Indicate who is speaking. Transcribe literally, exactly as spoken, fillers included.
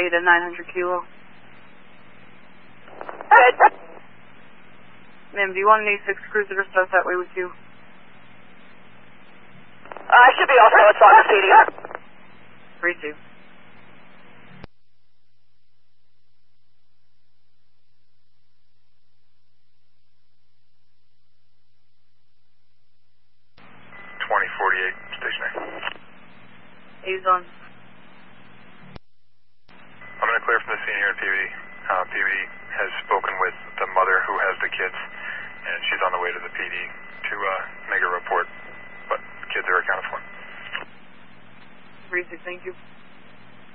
Speaker 1: eight and nine hundred kilo.
Speaker 2: Good.
Speaker 1: Ma'am, do you want an A six cruiser to start that way with you?
Speaker 2: Uh, I should be also at Saugus P D.
Speaker 1: three two.
Speaker 3: twenty forty-eight, stationary.
Speaker 1: A's on.
Speaker 3: I'm going to clear from the scene here at P B D. Uh, P B D has spoken with the mother who has the kids, and she's on the way to the P D to uh, make a report, but the kids are accounted for.
Speaker 1: three two, thank you.